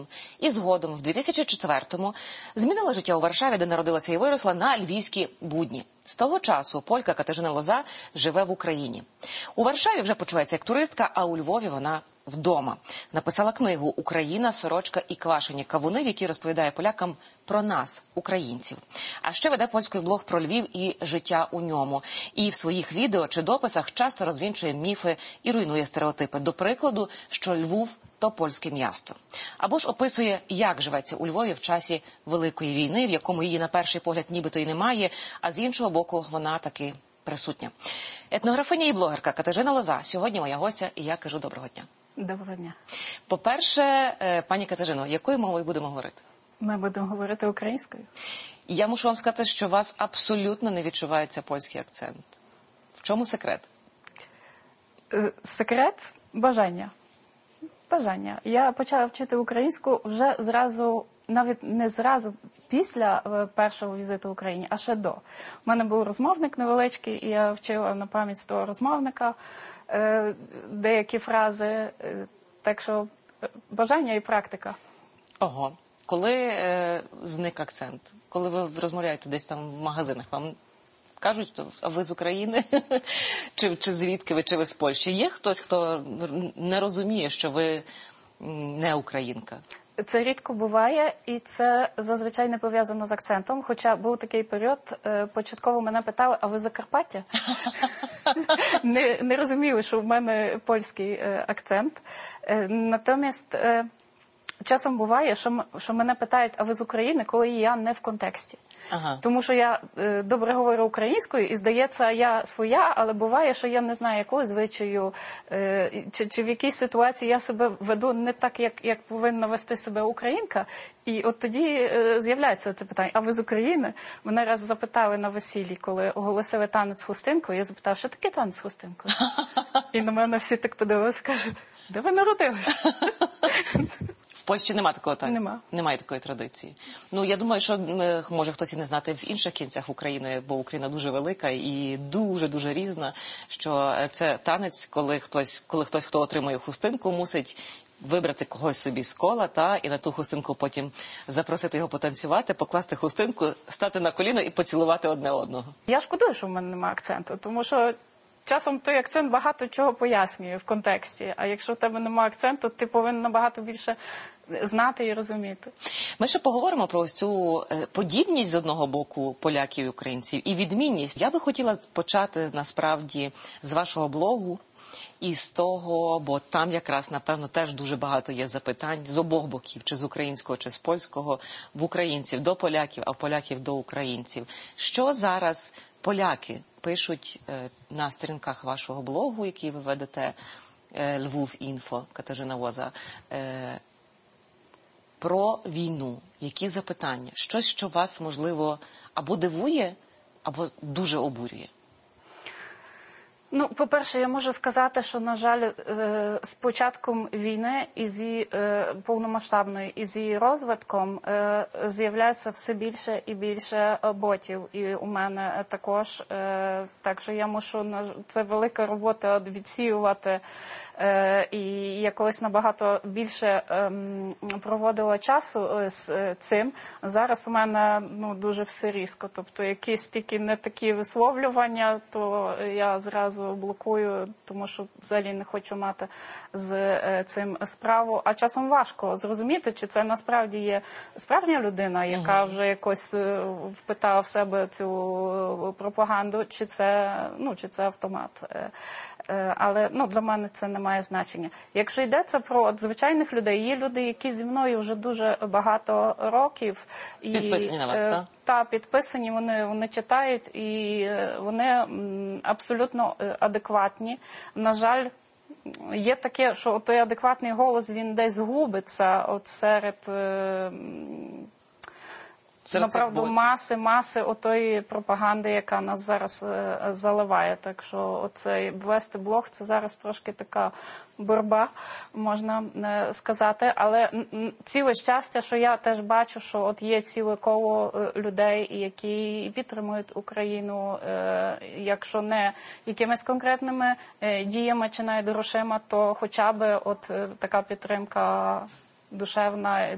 І згодом, в 2004-му, змінила життя у Варшаві, де народилася і виросла, на львівські будні. З того часу полька Катерина Лоза живе в Україні. У Варшаві вже почувається як туристка, а у Львові вона вдома. Написала книгу «Україна, сорочка і квашені кавуни», в якій розповідає полякам про нас, українців. А ще веде польський блог про Львів і життя у ньому. І в своїх відео чи дописах часто розвінчує міфи і руйнує стереотипи. До прикладу, що Львів – то польське місто. Або ж описує, як живеться у Львові в часі Великої війни, в якому її на перший погляд нібито й немає, а з іншого боку вона таки присутня. Етнографиня і блогерка Катерина Лоза сьогодні моя гостя, і я кажу доброго дня. Доброго дня. По-перше, пані Катерино, якою мовою будемо говорити? Ми будемо говорити українською. Я мушу вам сказати, що у вас абсолютно не відчувається польський акцент. В чому секрет? Секрет – бажання. Бажання. Я почала вчити українську вже зразу, навіть не зразу після першого візиту в Україні, а ще до. У мене був розмовник невеличкий, і я вчила на пам'ять з того розмовника деякі фрази. Так що бажання і практика. Ого. Коли зник акцент? Коли ви розмовляєте десь там в магазинах, вам кажуть, а ви з України? чи звідки ви, чи ви з Польщі? Є хтось, хто не розуміє, що ви не українка? Це рідко буває, і це зазвичай не пов'язано з акцентом. Хоча був такий період, початково мене питали, а ви з Закарпаття? Не розуміли, що в мене польський акцент. Натомість часом буває, що мене питають, а ви з України, коли я не в контексті. Ага. Тому що я добре говорю українською, і здається, я своя, але буває, що я не знаю якого звичаю, чи в якійсь ситуації я себе веду не так, як повинна вести себе українка. І от тоді з'являється це питання, а ви з України? Мене раз запитали на весіллі, коли оголосили танець хустинкою, я запитала, що таке танець хустинкою? І на мене всі так подивилися, кажуть, де ви народилися? В Польщі немає такого танцю? Нема. Немає такої традиції. Ну, я думаю, що може хтось і не знати в інших кінцях України, бо Україна дуже велика і дуже-дуже різна, що це танець, коли хтось, хто отримує хустинку, мусить вибрати когось собі з кола, і на ту хустинку потім запросити його потанцювати, покласти хустинку, стати на коліно і поцілувати одне одного. Я шкодую, що в мене немає акценту, тому що часом той акцент багато чого пояснює в контексті, а якщо в тебе немає акценту, ти повинен набагато більше знати і розуміти. Ми ще поговоримо про ось цю подібність з одного боку поляків і українців і відмінність. Я би хотіла почати насправді з вашого блогу і з того, бо там якраз, напевно, теж дуже багато є запитань з обох боків, чи з українського, чи з польського, в українців до поляків, а в поляків до українців. Що зараз поляки пишуть на сторінках вашого блогу, який ви ведете, Lwów.info, Катерина Лоза, про війну? Які запитання? Щось, що вас, можливо, або дивує, або дуже обурює? Ну, по-перше, я можу сказати, що, на жаль, з початком війни і з її повномасштабної, і з її розвитком з'являється все більше і більше ботів. І у мене також. Так що я мушу, це велика робота відсіювати. І я колись набагато більше проводила часу з цим. Зараз у мене дуже все різко. Тобто якісь тільки не такі висловлювання, то я зразу блокую, тому що взагалі не хочу мати з цим справу. А часом важко зрозуміти, чи це насправді є справжня людина, яка вже якось впитала в себе цю пропаганду, чи це автомат. Але для мене це не має значення. Якщо йдеться про звичайних людей, є люди, які зі мною вже дуже багато років. Підписані на вас, так? Так, підписані, вони читають, і вони абсолютно адекватні. На жаль, є таке, що той адекватний голос, він десь губиться серед направду маси отої пропаганди, яка нас зараз заливає. Так що вести блог – це зараз трошки така боротьба, можна сказати. Але ціле щастя, що я теж бачу, що є ціле коло людей, які підтримують Україну, якщо не якимись конкретними діями чи навіть грошима, то хоча б така підтримка душевна.